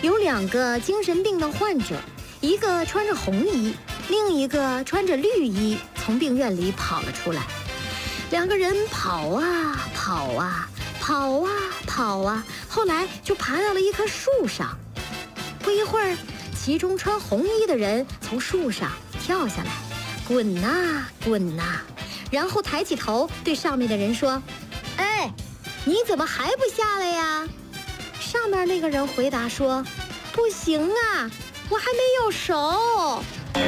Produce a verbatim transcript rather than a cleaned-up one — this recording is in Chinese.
有两个精神病的患者，一个穿着红衣，另一个穿着绿衣，从病院里跑了出来。两个人跑啊跑啊跑啊跑啊，后来就爬到了一棵树上。不一会儿，其中穿红衣的人从树上跳下来，滚呐滚呐，然后抬起头对上面的人说：“哎，你怎么还不下来呀？”上面那个人回答说：“不行啊，我还没有熟。”